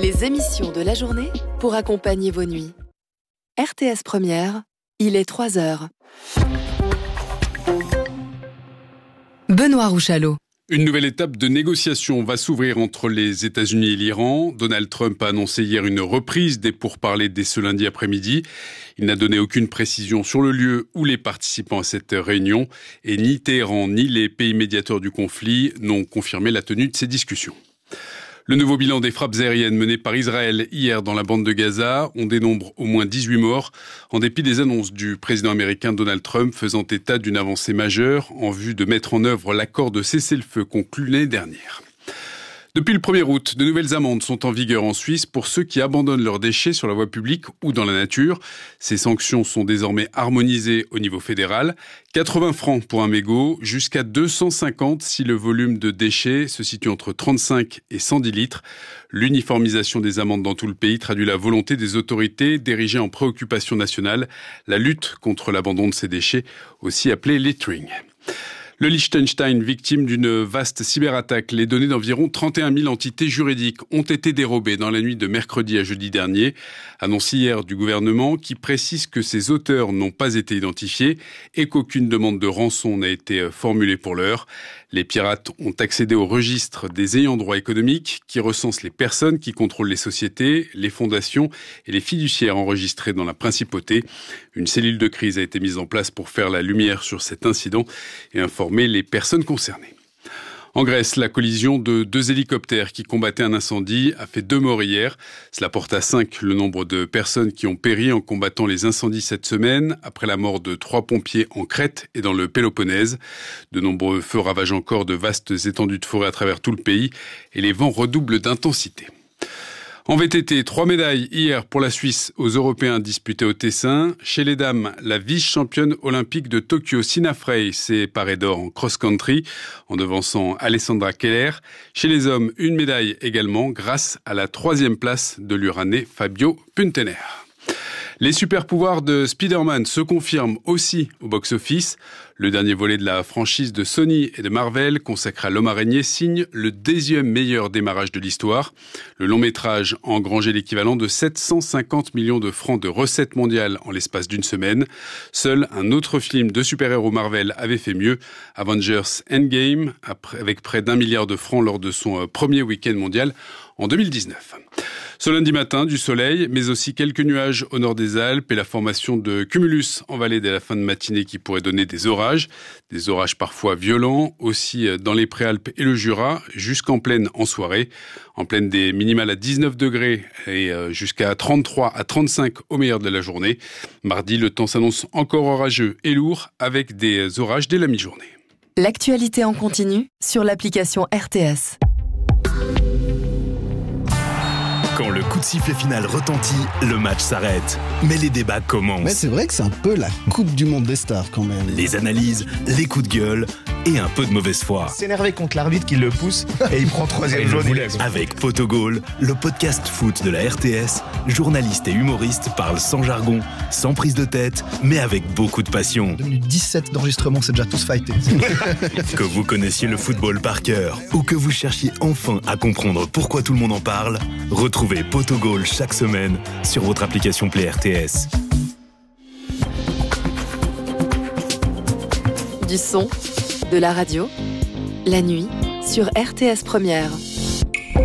Les émissions de la journée pour accompagner vos nuits. RTS Première, il est 3h. Benoît Rouchalot. Une nouvelle étape de négociation va s'ouvrir entre les États-Unis et l'Iran. Donald Trump a annoncé hier une reprise des pourparlers dès ce lundi après-midi. Il n'a donné aucune précision sur le lieu ou les participants à cette réunion. Et ni Téhéran ni les pays médiateurs du conflit n'ont confirmé la tenue de ces discussions. Le nouveau bilan des frappes aériennes menées par Israël hier dans la bande de Gaza, on dénombre au moins 18 morts, en dépit des annonces du président américain Donald Trump faisant état d'une avancée majeure en vue de mettre en œuvre l'accord de cessez-le-feu conclu l'année dernière. Depuis le 1er août, de nouvelles amendes sont en vigueur en Suisse pour ceux qui abandonnent leurs déchets sur la voie publique ou dans la nature. Ces sanctions sont désormais harmonisées au niveau fédéral. 80 francs pour un mégot, jusqu'à 250 si le volume de déchets se situe entre 35 et 110 litres. L'uniformisation des amendes dans tout le pays traduit la volonté des autorités d'ériger en préoccupation nationale la lutte contre l'abandon de ces déchets, aussi appelé littering. Le Liechtenstein, victime d'une vaste cyberattaque, les données d'environ 31 000 entités juridiques ont été dérobées dans la nuit de mercredi à jeudi dernier. Annonce hier du gouvernement qui précise que ces auteurs n'ont pas été identifiés et qu'aucune demande de rançon n'a été formulée pour l'heure. Les pirates ont accédé au registre des ayants droit économiques qui recense les personnes qui contrôlent les sociétés, les fondations et les fiduciaires enregistrés dans la principauté. Une cellule de crise a été mise en place pour faire la lumière sur cet incident et informer les personnes concernées. En Grèce, la collision de 2 hélicoptères qui combattaient un incendie a fait 2 morts hier. Cela porte à 5 le nombre de personnes qui ont péri en combattant les incendies cette semaine, après la mort de 3 pompiers en Crète et dans le Péloponnèse. De nombreux feux ravagent encore de vastes étendues de forêt à travers tout le pays et les vents redoublent d'intensité. En VTT, 3 médailles hier pour la Suisse aux Européens disputés au Tessin. Chez les dames, la vice-championne olympique de Tokyo, Sina Frey, s'est parée d'or en cross-country en devançant Alessandra Keller. Chez les hommes, une médaille également grâce à la 3e place de l'Uranais Fabio Puntener. Les super-pouvoirs de Spider-Man se confirment aussi au box-office. Le dernier volet de la franchise de Sony et de Marvel, consacré à l'homme araignée, signe le 10e meilleur démarrage de l'histoire. Le long-métrage a engrangé l'équivalent de 750 millions de francs de recettes mondiales en l'espace d'une semaine. Seul un autre film de super-héros Marvel avait fait mieux, Avengers Endgame, avec près d'1 milliard de francs lors de son premier week-end mondial en 2019. Ce lundi matin, du soleil, mais aussi quelques nuages au nord des Alpes et la formation de cumulus en vallée dès la fin de matinée qui pourrait donner des orages parfois violents, aussi dans les Préalpes et le Jura, jusqu'en plaine en soirée. En plaine des minimales à 19 degrés et jusqu'à 33 à 35 au meilleur de la journée. Mardi, le temps s'annonce encore orageux et lourd avec des orages dès la mi-journée. L'actualité en continu sur l'application RTS. Quand le coup de sifflet final retentit, le match s'arrête. Mais les débats commencent. Mais c'est vrai que c'est un peu la Coupe du Monde des stars quand même. Les analyses, les coups de gueule et un peu de mauvaise foi. S'énerver contre l'arbitre qui le pousse et il prend 3e jaune. Avec Potogol, le podcast foot de la RTS, journalistes et humoristes parlent sans jargon, sans prise de tête, mais avec beaucoup de passion. 17 d'enregistrement, c'est déjà tous fighté. Que vous connaissiez le football par cœur ou que vous cherchiez enfin à comprendre pourquoi tout le monde en parle, retrouvez Potogol chaque semaine sur votre application Play RTS. Du son, de la radio, la nuit sur RTS Première.